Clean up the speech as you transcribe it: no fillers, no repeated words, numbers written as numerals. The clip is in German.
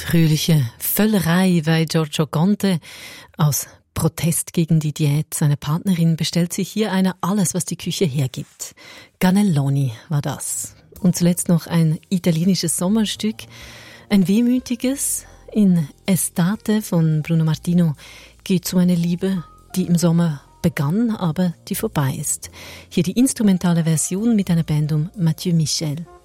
fröhliche Völlerei bei Giorgio Conte. Aus Protest gegen die Diät seiner Partnerin bestellt sich hier einer alles, was die Küche hergibt. Cannelloni war das. Und zuletzt noch ein italienisches Sommerstück, ein wehmütiges. In Estate von Bruno Martino geht es um eine Liebe, die im Sommer begann, aber die vorbei ist. Hier die instrumentale Version mit einer Band um Mathieu Michel.